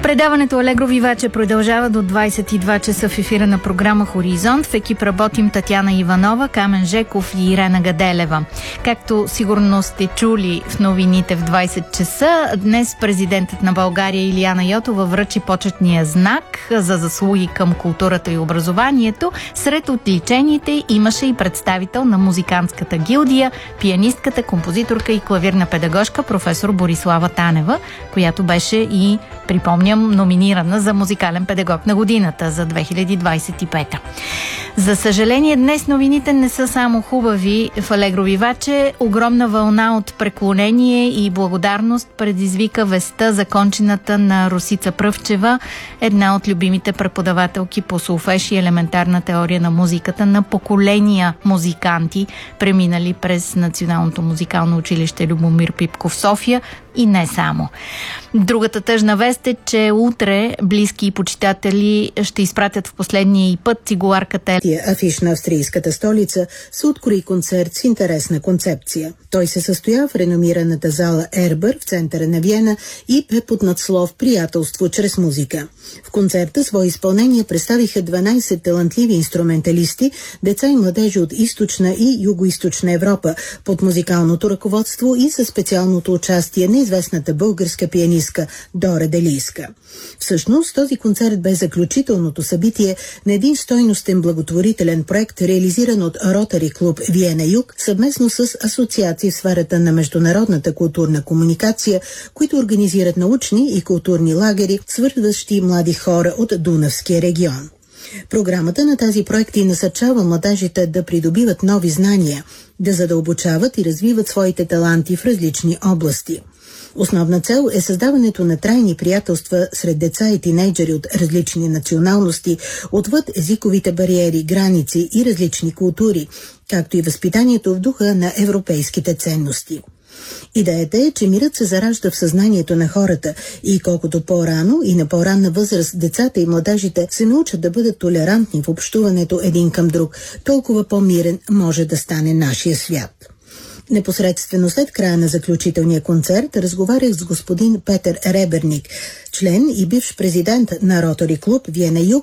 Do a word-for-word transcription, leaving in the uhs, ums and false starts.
Предаването Алегро Виваче продължава до двадесет и два часа в ефира на програма Хоризонт. В екип работим Татяна Иванова, Камен Жеков и Ирена Гаделева. Както сигурно сте чули в новините в двадесет часа, днес президентът на България Илияна Йотова връчи почетния знак за заслуги към културата и образованието. Сред отличените имаше и представител на музикантската гилдия, пианистката, композиторка и клавирна педагожка професор Борислава Танева, която беше и, припомням, номинирана за музикален педагог на годината за две хиляди двадесет и пета. За съжаление, днес новините не са само хубави. В Алегро Виваче огромна вълна от преклонение и благодарност предизвика вестта за кончината на Росица Пръвчева, една от любимите преподавателки по солфеж и елементарна теория на музиката на поколения музиканти, преминали през Националното музикално училище Любомир Пипков в София и не само. Другата тъжна вест е, че утре близки и почитатели ще изпратят в последния и път цигуларката. Афиш на австрийската столица се открои концерт с интересна концепция. Той се състоя в реномираната зала Ербър в центъра на Виена и бе под надслов «Приятелство чрез музика». В концерта свои изпълнения представиха дванадесет талантливи инструменталисти, деца и младежи от източна и югоизточна Европа, под музикалното ръководство и със специалното участие на известната българска пианистка Дора Делийска. Всъщност, този концерт бе заключителното събитие на един стойностен благотворителен проект, реализиран от Ротари клуб Виена Юг, съвместно с асоциации в сферата на международната културна комуникация, които организират научни и културни лагери, свързващи млади хора от Дунавския регион. Програмата на тази проекти насърчава младежите да придобиват нови знания, да задълбочават и развиват своите таланти в различни области. Основна цел е създаването на трайни приятелства сред деца и тинейджери от различни националности, отвъд езиковите бариери, граници и различни култури, както и възпитанието в духа на европейските ценности. Идеята е, че мирът се заражда в съзнанието на хората и колкото по-рано и на по-ранна възраст децата и младежите се научат да бъдат толерантни в общуването един към друг, толкова по-мирен може да стане нашия свят. Непосредствено след края на заключителния концерт разговарях с господин Петър Реберник, член и бивш президент на Ротари клуб Виена Юг,